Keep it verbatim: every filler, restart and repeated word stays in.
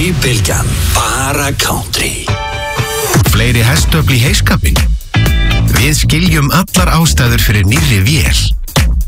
Country-bylgjan. Bara country. Fleiri hestöfl í heiskapinn? Við skiljum allar ástæður fyrir nýrri vél.